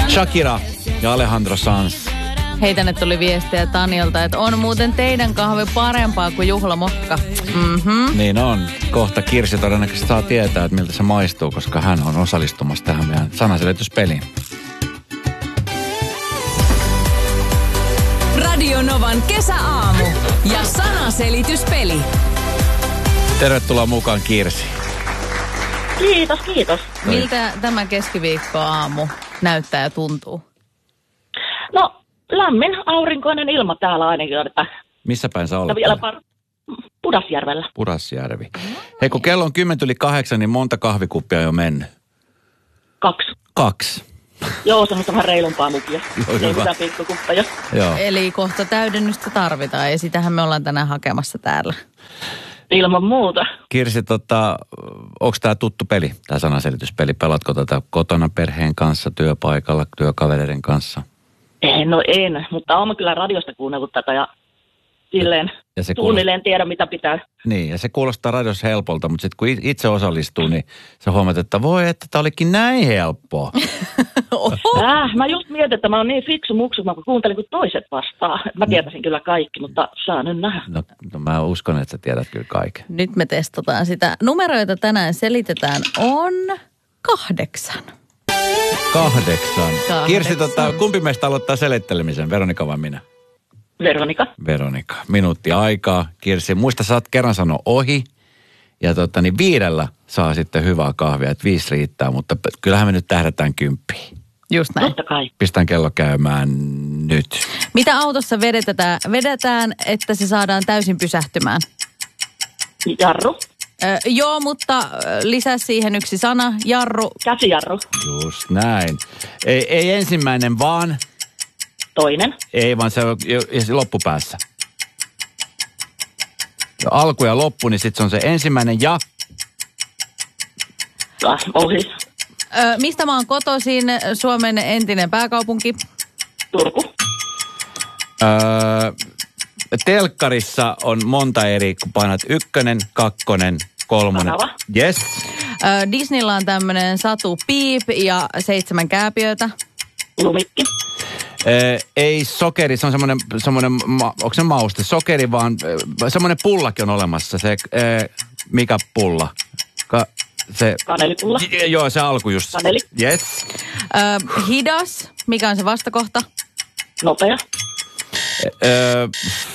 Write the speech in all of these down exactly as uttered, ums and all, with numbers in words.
Shakira ja Alejandro Sanz. Hei, tänne tuli viestiä Tanilta, että on muuten teidän kahvi parempaa kuin juhlamokka. Mm-hmm. Niin on. Kohta Kirsi todennäköisesti saa tietää, että miltä se maistuu, koska hän on osallistumassa tähän meidän sanaselityspeliin. Radio Novan kesäaamu ja sanaselityspeli. Tervetuloa mukaan, Kirsi. Kiitos, kiitos. Miltä tämä keskiviikkoaamu näyttää ja tuntuu? No, lämmin aurinkoinen ilma täällä ainakin. Että... Missä päin sä olet? vielä par... Pudasjärvellä. Pudasjärvi. Hei, kun kello on kymmentä yli kahdeksan, niin monta kahvikuppia on jo mennyt? Kaksi. Kaksi. Joo, se on vähän reilumpaa mukia. Joo, ei mitään pikkukuppeja. Joo. Eli kohta täydennystä tarvitaan ja sitähän me ollaan tänään hakemassa täällä. Ilman muuta. Kirsi, tota, onko tämä tuttu peli, tämä sanaselityspeli? Pelatko tätä kotona perheen kanssa, työpaikalla, työkavereiden kanssa? En, no en, mutta olen kyllä radiosta kuunnellut tätä ja silleen ja se suunnilleen tiedä, mitä pitää. Niin, ja se kuulostaa radiossa helpolta, mutta sitten kun itse osallistuu, niin sä huomaat, että voi, että tämä olikin näin helppoa. äh, mä just mietin, että mä oon niin fiksu muksu, mä kuuntelin kun toiset vastaa. Mä tietäisin kyllä kaikki, mutta saa nyt nähdä. No, no mä uskon, että sä tiedät kyllä kaiken. Nyt me testataan sitä. Numeroita tänään selitetään on kahdeksan. Kahdeksan. Kahdeksan. Kirsi, tota, kumpi meistä aloittaa selittelemisen, Veronika vai minä? Veronika. Veronika. Minuutti aikaa. Kirsi, muista saat kerran sanoa ohi. Ja tota, niin viidellä saa sitten hyvää kahvia, että viisi riittää, mutta kyllähän me nyt tähdätään kymppiin. Just näin. Totta kai. Pistän kello käymään nyt. Mitä autossa vedetään, vedetään, että se saadaan täysin pysähtymään? Jarru. Ö, joo, mutta lisää siihen yksi sana. Jarru. Käsijarru. Just näin. Ei, ei ensimmäinen vaan. Toinen. Ei vaan se on jo, jo loppupäässä. Jo alku ja loppu, niin sitten se on se ensimmäinen ja. Ah, ohi. Ö, mistä mä oon kotoisin? Suomen entinen pääkaupunki. Turku. Öö, telkkarissa on monta eri, kun painat ykkönen, kakkonen, kolmonen. Kanava. Yes. Ö, Disneyllä on tämmönen Satu Piip ja seitsemän kääpiöitä. Lumikki. Ee, ei sokeri, se on semmoinen, semmoinen ma, onko se mauste? Sokeri vaan, semmoinen pullakin on olemassa, se, ee, mikä pulla? Ka, se, Kanelipulla. J, joo, se alku just. Kaneli. Yes. Ö, hidas, mikä on se vastakohta? Nopea. Öö,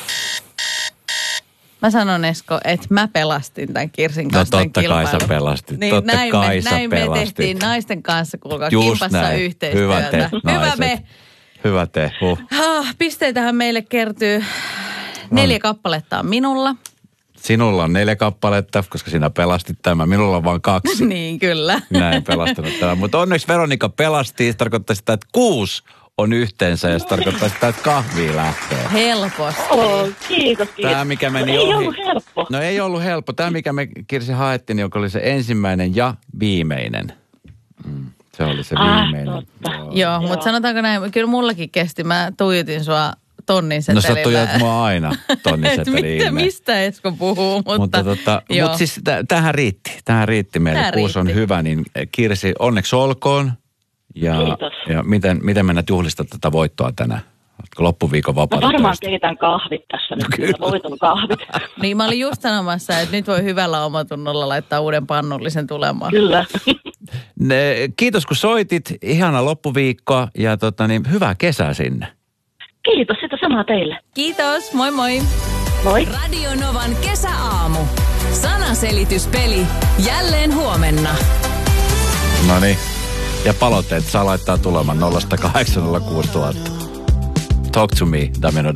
Mä sanon, Esko, että mä pelastin tämän Kirsin no kanssa totta kai sä pelastit, niin, totta näin kai me, sä näin pelastit. me tehtiin naisten kanssa, kuulkaa, Just kimpassa näin. yhteistyötä. Hyvä te, Hyvä naiset. me. Hyvä te, huh. Ah, pisteitähän meille kertyy. Neljä kappaletta on minulla. Sinulla on neljä kappaletta, koska sinä pelastit tämän. Minulla on vain kaksi. Niin, kyllä. Näin en pelastanut tämän. Mutta onneksi Veronika pelasti. Se tarkoittaa sitä, että kuusi on yhteensä ja se tarkoittaa sitä, että kahvia lähtee. Helposti. Oh, kiitos, kiitos. Tämä, mikä meni ei ohi. ollut helppo. No ei ollut helppo. Tämä, mikä me Kirsi haettiin, joka oli se ensimmäinen ja viimeinen. Mm, se oli se Ah, viimeinen. totta. Joo. Joo, mutta sanotaanko näin, kyllä mullakin kesti. Mä tuijotin sua tonnin No setelillä. sä tuijot mua aina tonnin Et seteli mitä, mistä Esko puhuu, mutta, Mutta, tota, joo. mutta siis t- tähän riitti. Tähän riitti meille. Tää Kuusi on riitti. hyvä, niin Kirsi, onneksi olkoon. Ja, Kiitos. ja miten, miten mennät juhlistaa tätä voittoa tänään? Oletko loppuviikon Mä vapaata varmaan töistä? keitän kahvit tässä nyt. Kyllä. Voiton kahvit. Niin mä olin just sanomassa, että nyt voi hyvällä omatunnolla laittaa uuden pannullisen tulemaan. Kyllä. Ne, kiitos kun soitit. Ihana loppuviikkoa ja tota, niin, hyvää kesää sinne. Kiitos, sitä samaa teille. Kiitos, moi moi. Moi. Radio Novan kesäaamu. Sanaselityspeli. Jälleen huomenna. No niin. Ja palautteet saa laittaa tulemaan nolla kahdeksan nolla kuusi nolla nolla nolla. Talk to me, Damiano